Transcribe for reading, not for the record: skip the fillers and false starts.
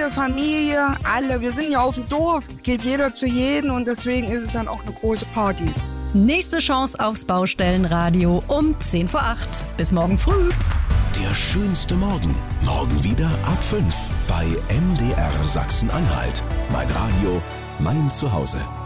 Freunde, Familie, alle. Wir sind ja auf dem Dorf, geht jeder zu jedem und deswegen ist es dann auch eine große Party. Nächste Chance aufs Baustellenradio um 10 vor 8. Bis morgen früh. Der schönste Morgen. Morgen wieder ab 5 bei MDR Sachsen-Anhalt. Mein Radio, mein Zuhause.